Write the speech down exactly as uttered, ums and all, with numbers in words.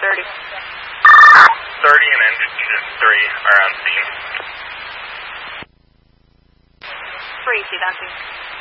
thirty. thirty and engine three are on scene. three, see that scene.